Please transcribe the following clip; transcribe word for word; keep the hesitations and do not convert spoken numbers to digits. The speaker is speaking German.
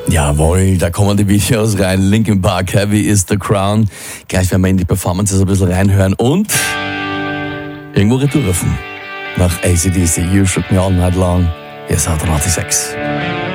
Jawohl, da kommen die Videos rein. Linkin Park, Heavy is the Crown. Gleich werden wir in die Performances ein bisschen reinhören und irgendwo retourrufen. Nach A C D C, You Shook Me All Night Long. Ihr seid achtundachtzig Komma sechs.